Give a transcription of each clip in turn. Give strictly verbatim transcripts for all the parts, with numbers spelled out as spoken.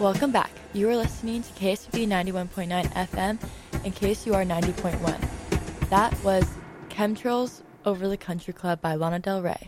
Welcome back. You are listening to K S V ninety-one point nine F M and K S U R ninety point one. That was Chemtrails Over the Country Club by Lana Del Rey.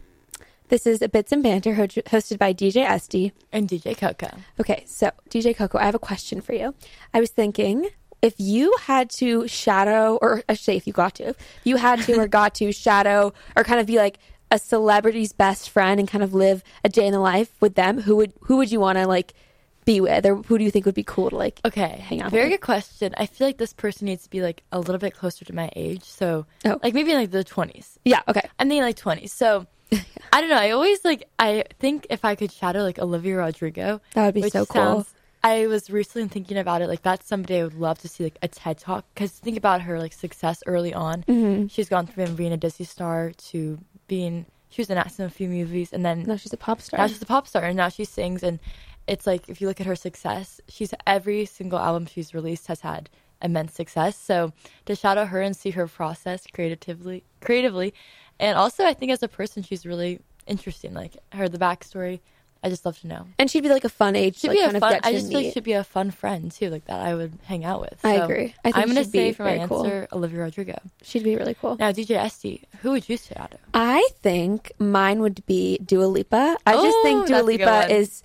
This is a Bits and Banter ho- hosted by D J Esty and D J Coco. Okay, so D J Coco, I have a question for you. I was thinking, if you had to shadow, or I should say if you got to, if you had to or got to shadow or kind of be like a celebrity's best friend and kind of live a day in the life with them, who would who would you want to like be with, or who do you think would be cool to like okay hang out very with? Good question. I feel like this person needs to be like a little bit closer to my age, so oh. like maybe in like the twenties. Yeah, okay. I'm thinking like twenties. So I don't know, I always like I think if I could shadow like Olivia Rodrigo, that would be which so cool. Sounds, I was recently thinking about it, like that's somebody I would love to see like a TED Talk, because think about her like success early on. Mm-hmm. She's gone from being a Disney star to being she was an actor in a few movies, and then now she's a pop star. Now she's a pop star, and now she sings. And it's like if you look at her success, she's every single album she's released has had immense success. So to shadow her and see her process creatively, creatively, and also I think as a person she's really interesting. Like her the backstory, I just love to know. And she'd be like a fun age. She'd like, be a kind fun. Of get I to just feel like meet. she'd be a fun friend too, like that I would hang out with. I So agree. I think I'm gonna she'd say be for my very answer, cool. Olivia Rodrigo. She'd be really cool. Now, D J Esty, who would you shadow? I think mine would be Dua Lipa. I just Oh, think Dua that's a good Lipa one. is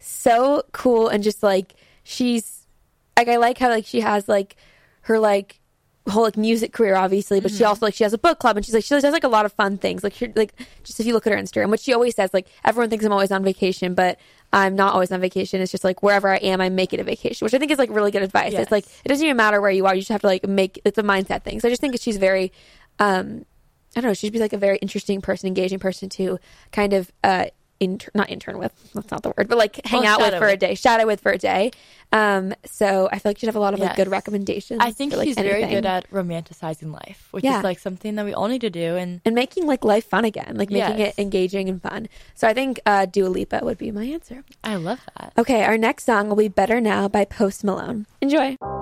so cool, and just like she's like I like how like she has like her like whole like music career obviously, but mm-hmm. she also like she has a book club, and she's like she does like a lot of fun things. Like she, like just if you look at her Instagram, which she always says like everyone thinks I'm always on vacation, but I'm not always on vacation. It's just like wherever I am, I make it a vacation, which I think is like really good advice. Yes. It's like it doesn't even matter where you are, you just have to like make it's a mindset thing. So I just think she's very um I don't know, she'd be like a very interesting person, engaging person to kind of uh inter- not intern with, that's not the word, but like hang well, out with for with. a day, shadow with for a day. Um, so I feel like she'd have a lot of yes. like good recommendations. I think for, like, she's anything. very good at romanticizing life, which yeah. is like something that we all need to do, and and making like life fun again, like making yes. it engaging and fun. So I think uh, Dua Lipa would be my answer. I love that. Okay, our next song will be "Better Now" by Post Malone. Enjoy.